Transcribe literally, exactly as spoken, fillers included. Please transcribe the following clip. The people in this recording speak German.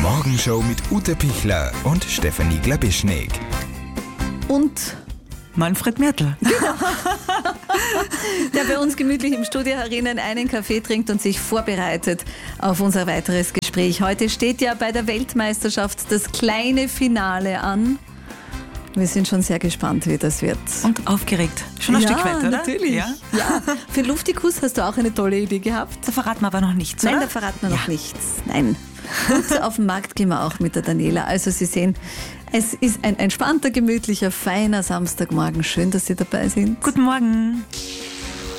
Morgenshow mit Ute Pichler und Stefanie Glabischnik. Und Manfred Mertl. der bei uns gemütlich im Studio herinnen einen Kaffee trinkt und sich vorbereitet auf unser weiteres Gespräch. Heute steht ja bei der Weltmeisterschaft das kleine Finale an. Wir sind schon sehr gespannt, wie das wird. Und aufgeregt. Schon ein ja, Stück weit, oder? Natürlich. Ja, ja. Für Luftikus hast du auch eine tolle Idee gehabt. Da verraten wir aber noch nichts, Nein, oder? da verraten wir Ja. noch nichts. Nein. Und auf den Markt gehen wir auch mit der Daniela. Also Sie sehen, es ist ein entspannter, gemütlicher, feiner Samstagmorgen. Schön, dass Sie dabei sind. Guten Morgen.